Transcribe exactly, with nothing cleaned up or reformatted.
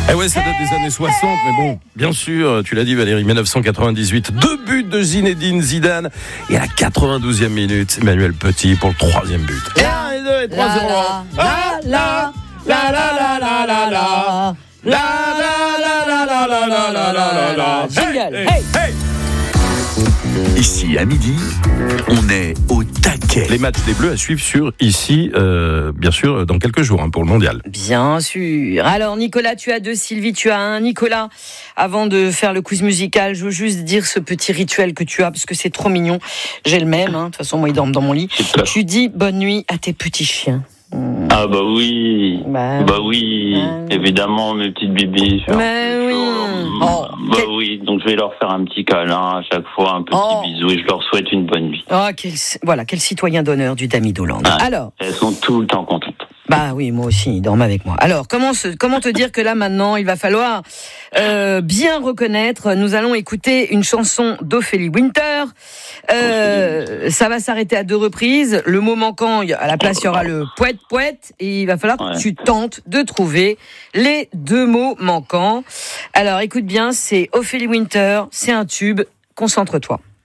Eh ouais, ça date des années soixante, mais bon, bien sûr, tu l'as dit Valérie, dix-neuf cent quatre-vingt-dix-huit, deux buts de Zinedine Zidane, et à la quatre-vingt-douzième minute, Emmanuel Petit pour le troisième but. Et un, et deux, et trois, zéro. La la la la la la la la la la la la la la la la la. Jingle. Hey, hey. Ici à midi, on est au taquet. Les matchs des Bleus à suivre sur ici, euh, bien sûr, dans quelques jours hein, pour le mondial. Bien sûr. Alors Nicolas, tu as deux, Sylvie, tu as un. Nicolas, avant de faire le quiz musical, je veux juste dire ce petit rituel que tu as, parce que c'est trop mignon. J'ai le même, hein. De toute façon, moi, ils dorment dans mon lit. Tu dis bonne nuit à tes petits chiens. Mmh. Ah bah oui, bah, bah oui, bah, évidemment mes petites bébés. Bah oui. Oh, bah quel... oui, donc je vais leur faire un petit câlin à chaque fois, un petit oh. bisou et je leur souhaite une bonne nuit. Oh, quel, voilà, quel citoyen d'honneur du Dami d'Hollande. Ah, alors, elles sont tout le temps contentes. Bah oui, moi aussi, ils dorment avec moi. Alors, comment, se, comment te dire que là, maintenant, il va falloir euh, bien reconnaître. Nous allons écouter une chanson d'Ophélie Winter. Euh, ça va s'arrêter à deux reprises. Le mot manquant, à la place, il y aura le poète poète. Et il va falloir ouais. que tu tentes de trouver les deux mots manquants. Alors, écoute bien, c'est Ophélie Winter, c'est un tube. Concentre-toi.